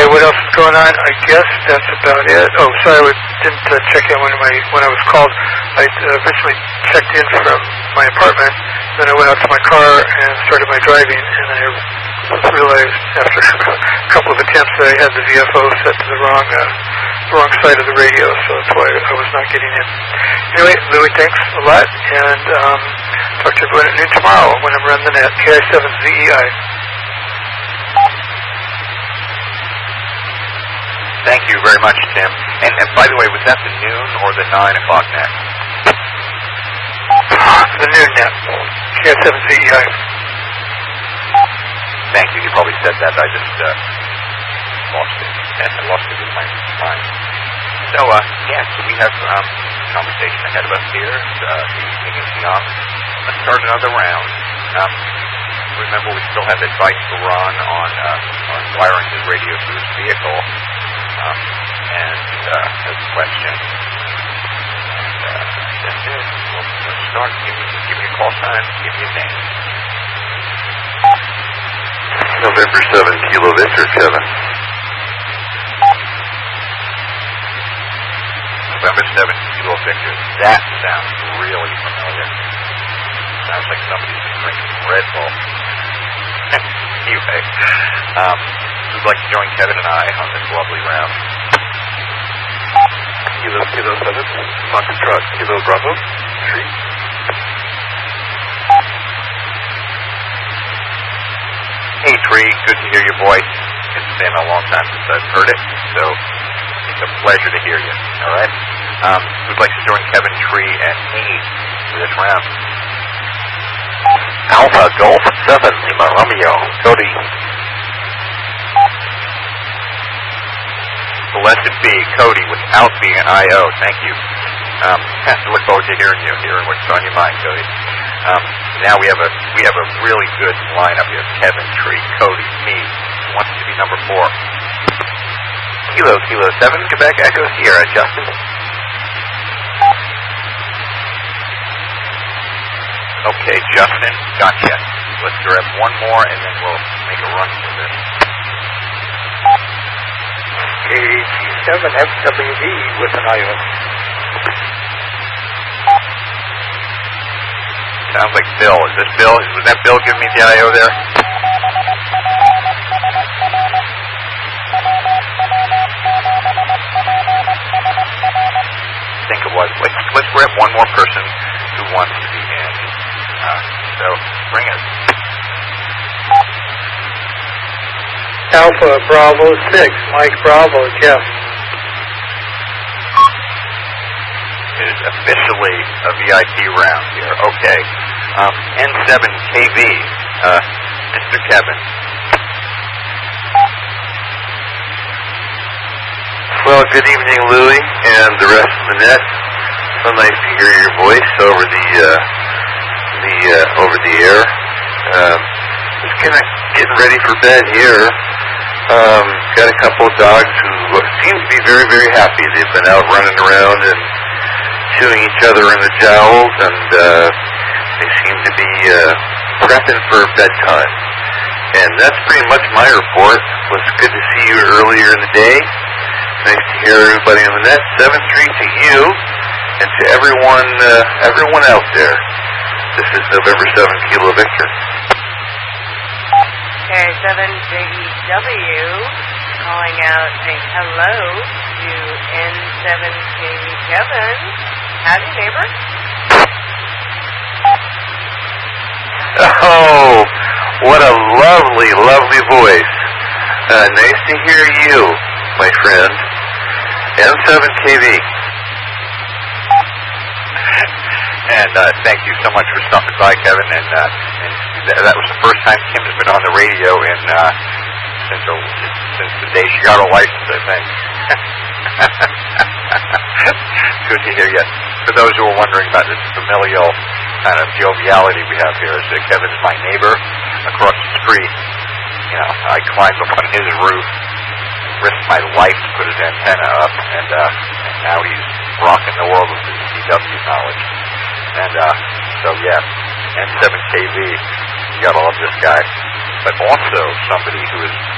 what else is going on? I guess that's about it. Oh, sorry, I didn't check in when I was called. I originally checked in from my apartment, then I went out to my car and started my driving, and I realized after a couple of attempts that I had the VFO set to the wrong side of the radio, so that's why I was not getting in. Anyway, Louis, thanks a lot, and talk to everyone at noon tomorrow when I'm running the net, KI7ZEI. Thank you very much, Tim. And by the way, was that the noon or the 9 o'clock net? The noon net, KI7ZEI. Thank you. You probably said that. I just lost it. And I lost it in my mind. So, so we have conversation ahead of us here. The evening is young. Let's start another round. Remember, we still have advice for Ron on wiring his radio to his vehicle. And has a question. And that's it. We'll start. Give me a call sign. Give me a name. November 7 Kilo Victor, Kevin. November 7 Kilo Victor. That sounds really familiar. Sounds like somebody's been drinking Red Bull. Anyway, who'd like to join Kevin and I on this lovely round? Kilo 7, Foxtrot, Kilo Bravo, Tree. Hey, Tree, good to hear your voice. It's been a long time since I've heard it, so it's a pleasure to hear you, all right? Who'd like to join Kevin, Tree, and me for this round? Alpha Golf 7, Lima Romeo, Cody. Blessed be Cody without being an I.O. Thank you. Look forward to hearing what's on your mind, Cody. Now we have a really good lineup here. Kevin, Tree, Cody, me. Who wants to be number 4? Kilo 7, Quebec Echo Sierra, Justin. Okay, Justin, gotcha. Let's grab one more and then we'll make a run for this. KG7FWV with an IO. Sounds like Bill. Is this Bill? Was that Bill giving me the I.O. there? I think it was. Let's grab one more person who wants to be in. So, bring it. Alpha Bravo 6, Mike Bravo, Jeff. It is officially a VIP round here. Okay. N7KV, Mr. Kevin. Well, good evening, Louie, and the rest of the net. So nice to hear your voice over the air. Just kind of getting ready for bed here. Got a couple of dogs who seem to be very, very happy. They've been out running around and chewing each other in the jowls, and they seem to be prepping for bedtime. And that's pretty much my report. It was good to see you earlier in the day. Nice to hear everybody on the net. 7-3 to you and to everyone out there. This is November 7 Kilo Victor. K7JEW calling out saying hello to N7KV Kevin. Howdy, neighbor. Oh, what a lovely, lovely voice. Nice to hear you, my friend. N7KV. And thank you so much for stopping by, Kevin. And that was the first time Kim has been on the radio since the day she got her license, I think. Good to hear you. For those who are wondering about this familial kind of joviality we have here, is that Kevin's my neighbor across the street. You know, I climbed up on his roof, risked my life to put his antenna up, and now he's rocking the world with his CW knowledge. And so yeah, N7KV, you gotta love this guy, but also somebody who is